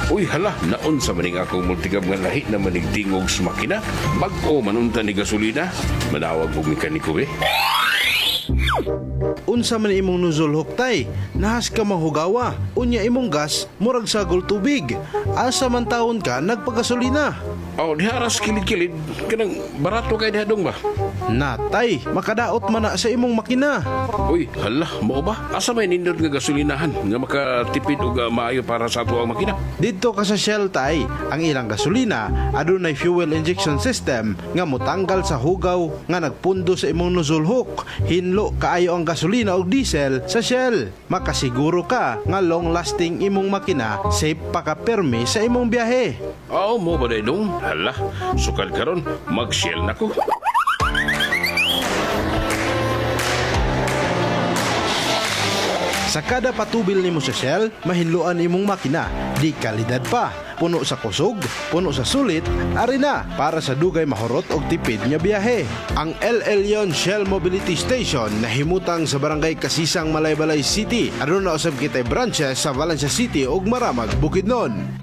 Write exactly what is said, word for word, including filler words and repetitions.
Uy hala, naon sa maning akong multigam nga lahi na maning tingog sa makina. Bag-o manunta ni gasolina. Manawag og mekaniko eh. Unsa man imong nozzle hook tay, nahas ka mahugawa. Unya imong gas murag sagol tubig. Asa man taon ka nagpagasolina? Oh, diharas kilid-kilid. Kanang barato kay dihadong ba? Natay, makadaot man na sa imong makina. Uy, hala, mo ba? Asa may nindot nga gasolinahan nga makatipid og uh, maayo para sa ato ang makina? Dito ka sa Shell tay, ang ilang gasolina adunay fuel injection system nga motanggal sa hugaw nga nagpundo sa imong nozzle hook. Hinlo kaayo ang gasolina og diesel sa Shell. Makasiguro ka nga long lasting imong makina, safe pa ka permi sa imong biyahe. Oh, mo ba dong? Hala, sukad karon mag-Shell na ko. Sa kada patubil nimo sa Shell, mahinluan imong makina, di kalidad pa, puno sa kusog, puno sa sulit, ari na para sa dugay mahurot og tipid nga biyahe. Ang El Elyon Shell Mobility Station nahimutang sa Barangay Kasisang, Malaybalay City. Aduna usab kitay branches sa Valencia City ug Maramag, Bukidnon.